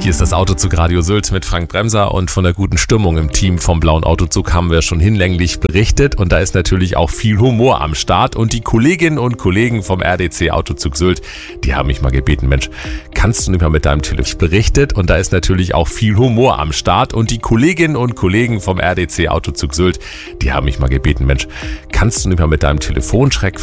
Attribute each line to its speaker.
Speaker 1: Hier ist das Autozug Radio Sylt mit Frank Bremser und von der guten Stimmung im Team vom Blauen Autozug haben wir schon hinlänglich berichtet und da ist natürlich auch viel Humor am Start und die Kolleginnen und Kollegen vom RDC Autozug Sylt, die haben mich mal gebeten, Mensch, kannst du nicht mal mit deinem Telefon berichtet und da ist natürlich auch viel Humor am Start und die Kolleginnen und Kollegen vom RDC Autozug Sylt, die haben mich mal gebeten, Mensch, kannst du nicht mal mit deinem Telefonschreck